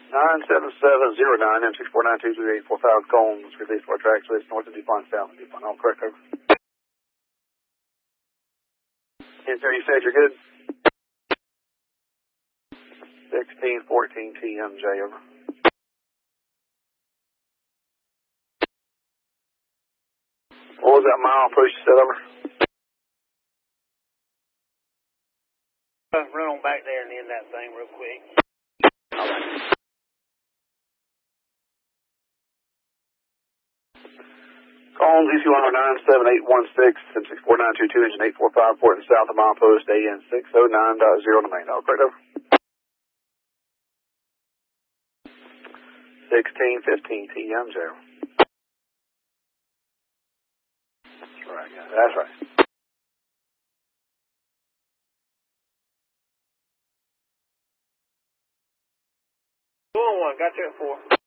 97709 M64923845 Combs, release for tracks list north of DuPont, south of DuPont. All correct, over. Yes, sir, you said you're good? 1614 TMJ, over. What was that mile push you said, over? Run on back there and end that thing real quick. Combs, EC1 97816, M649222, engine 845, port and south of milepost, AN 609.0 to main. All correct, over. 1615 TMJ. That's right, guys. That's right. 2-1, got you at 4.